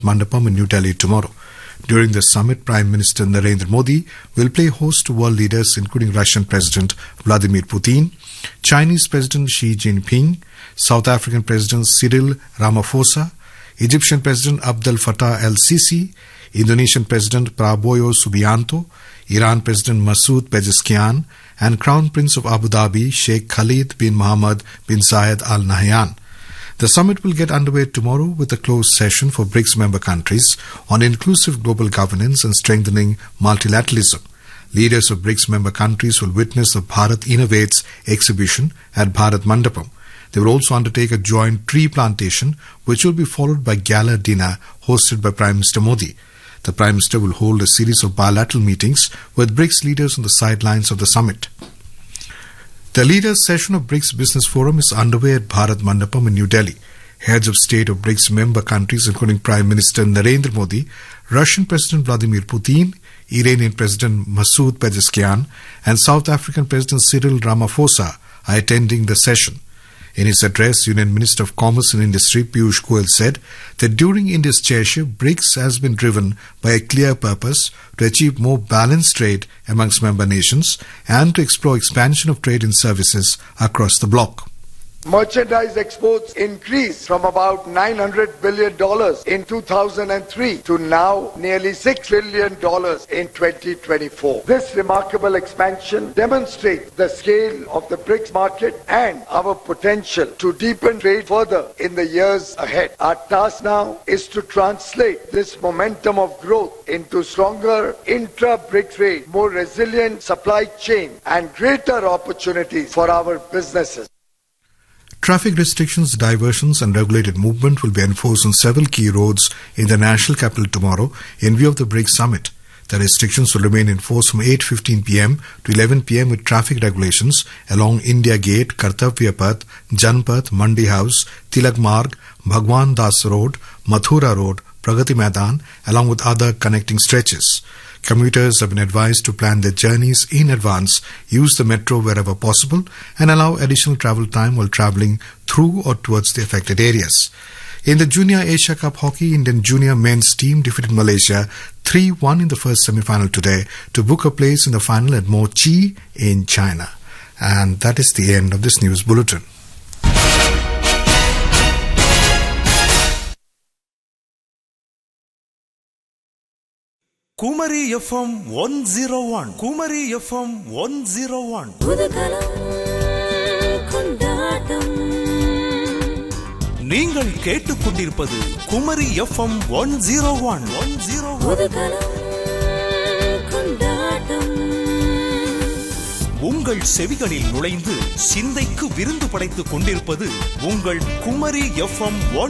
Mandapam in New Delhi tomorrow. During the summit, Prime Minister Narendra Modi will play host to world leaders including Russian President Vladimir Putin, Chinese President Xi Jinping, South African President Cyril Ramaphosa, Egyptian President Abdel Fattah el-Sisi, Indonesian President Prabowo Subianto, Iran President Masoud Pezeshkian, and Crown Prince of Abu Dhabi Sheikh Khalid bin Mohammed bin Zayed Al Nahyan. The summit will get underway tomorrow with a closed session for BRICS member countries on inclusive global governance and strengthening multilateralism. Leaders of BRICS member countries will witness the Bharat Innovates exhibition at Bharat Mandapam. They will also undertake a joint tree plantation, which will be followed by gala dinner hosted by Prime Minister Modi. The Prime Minister will hold a series of bilateral meetings with BRICS leaders on the sidelines of the summit. The leaders' session of BRICS Business Forum is underway at Bharat Mandapam in New Delhi. Heads of state of BRICS member countries, including Prime Minister Narendra Modi, Russian President Vladimir Putin, Iranian President Masoud Pezeshkian, and South African President Cyril Ramaphosa are attending the session. In his address, Union Minister of Commerce and Industry Piyush Goyal said that during India's chairship, BRICS has been driven by a clear purpose to achieve more balanced trade amongst member nations and to explore expansion of trade in services across the bloc. Merchandise exports increased from about $900 billion in 2003 to now nearly $6 trillion in 2024. This remarkable expansion demonstrates the scale of the BRICS market and our potential to deepen trade further in the years ahead. Our task now is to translate this momentum of growth into stronger intra-BRICS trade, more resilient supply chain, and greater opportunities for our businesses. Traffic restrictions, diversions and regulated movement will be enforced on several key roads in the national capital tomorrow in view of the BRICS summit. The restrictions will remain in force from 8:15 p.m. to 11 p.m. with traffic regulations along India Gate, Kartavya Path, Janpath, Mandi House, Tilak Marg, Bhagwan Das Road, Mathura Road, Pragati Maidan, along with other connecting stretches. Commuters have been advised to plan their journeys in advance, use the metro wherever possible, and allow additional travel time while travelling through or towards the affected areas. In the Junior Asia Cup Hockey, Indian junior men's team defeated Malaysia 3-1 in the first semi-final today to book a place in the final at Mochi in China. And that is the end of this news bulletin. Kumari FM 101. Kumari FM 101. நீங்கள் கேட்டுக்கொண்டிருப்பது Kumari FM 101. உங்கள் செவிகளில் நுழைந்து சிந்தைக்கு விருந்து படைத்துக் கொண்டிருப்பது உங்கள் Kumari FM 101.